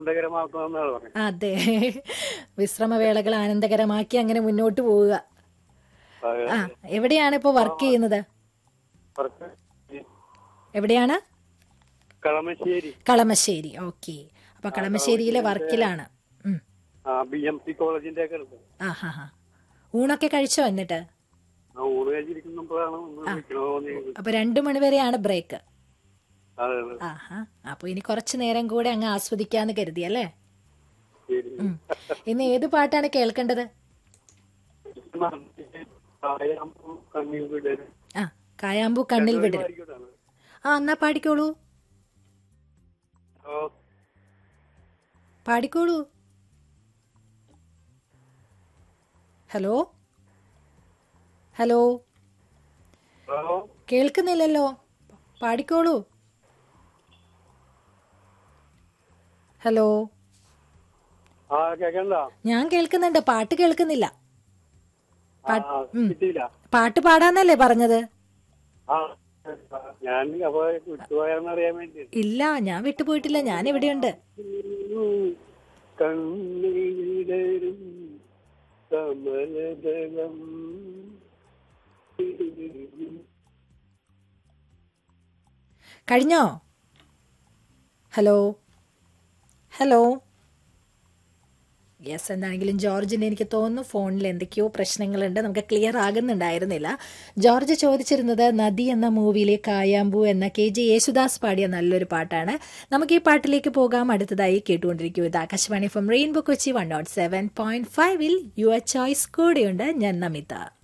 ആനന്ദകരമാക്കണമെന്നാണ് പറഞ്ഞത്. അതെ, വിശ്രമവേളകൾ ആനന്ദകരമാക്കി അങ്ങനെ മുന്നോട്ട് പോവുക. അതെ. ആ, എവിടെയാണ് ഇപ്പൊ വർക്ക് ചെയ്യുന്നത്? പുറത്ത് എവിടെയാണ്? കളമശ്ശേരി കളമശ്ശേരി. ഓക്കെ, അപ്പൊ കളമശ്ശേരിയിലെ വർക്കിലാണ്. BMC കോളേജിന്റെ ഒക്കെ അടുത്ത്. ആ ഹാ ഹാ. ഊണൊക്കെ കഴിച്ചോ എന്നിട്ട്? ഊണ് കഴിച്ചിരിക്കുമ്പോഴാണ് ഒന്ന് വിളിക്കണോന്ന്. അപ്പൊ 2 മണി വരെയാണ് ബ്രേക്ക്. അതെ അതെ. ആഹാ, അപ്പൊ ഇനി കുറച്ചു നേരം കൂടെ അങ്ങ് ആസ്വദിക്കാന്ന് കരുതി അല്ലേ? ശരി. ഇന്ന് ഏത് പാട്ടാണ് കേൾക്കേണ്ടത്? കണ്ണിൽ വിടരുത്. ആ, കായാമ്പൂ കണ്ണിൽ വിടരും. ആയിക്കോട്ടെ. ആ, എന്നാ പാടിക്കോളൂ, ഓ, പാടിക്കോളൂ. Hello hello, hello. കേൾക്കുന്നില്ലല്ലോ, പാടിക്കോളൂ. ഹലോ, കേക്കണ്ട. ഞാൻ കേൾക്കുന്നുണ്ട്, പാട്ട് കേൾക്കുന്നില്ല. കിട്ടിയില്ല. പാട്ട് പാടാന്നല്ലേ പറഞ്ഞത്? ആ, ഞാൻ അപ്പൊ വിട്ടുപോയെന്നറിയാൻ വേണ്ടി. ഇല്ല, ഞാൻ വിട്ടുപോയിട്ടില്ല, ഞാൻ ഇവിടെയുണ്ട്. കണ്ണിൽ വിടരും കമലദളം. കഴിഞ്ഞോ? Hello hello. യെസ്, എന്താണെങ്കിലും ജോർജിന് എനിക്ക് തോന്നുന്നു ഫോണിൽ എന്തൊക്കെയോ പ്രശ്നങ്ങളുണ്ട്, നമുക്ക് ക്ലിയർ ആകുന്നുണ്ടായിരുന്നില്ല. ജോർജ് ചോദിച്ചിരുന്നത് നദി എന്ന മൂവിയിലെ കായാമ്പൂ എന്ന KJ യേശുദാസ് പാടിയ നല്ലൊരു പാട്ടാണ്. നമുക്ക് ഈ പാട്ടിലേക്ക് പോകാം. അടുത്തതായി കേട്ടുകൊണ്ടിരിക്കും ഇത് Akashvani FM rainbow Kochi 107.5 your choice. കൂടെയുണ്ട് ഞാൻ നമിത.